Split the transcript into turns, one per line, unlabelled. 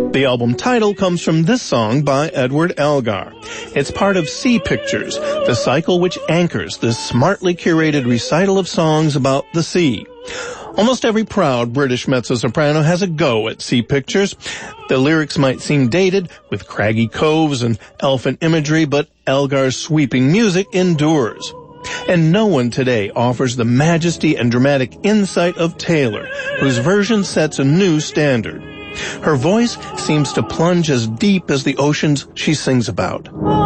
The album title comes from this song by Edward Elgar. It's part of Sea Pictures, the cycle which anchors this smartly curated recital of songs about the sea. Almost every proud British mezzo-soprano has a go at Sea Pictures. The lyrics might seem dated, with craggy coves and elfin imagery, but Elgar's sweeping music endures. And no one today offers the majesty and dramatic insight of Taylor, whose version sets a new standard. Her voice seems to plunge as deep as the oceans she sings about.